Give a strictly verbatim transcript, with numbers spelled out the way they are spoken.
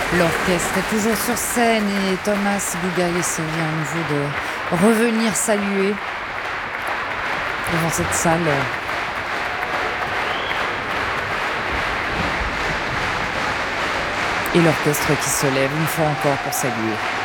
L'orchestre est toujours sur scène et Thomas Bugalis vient à nouveau de revenir saluer devant cette salle. Et l'orchestre qui se lève une fois encore pour saluer.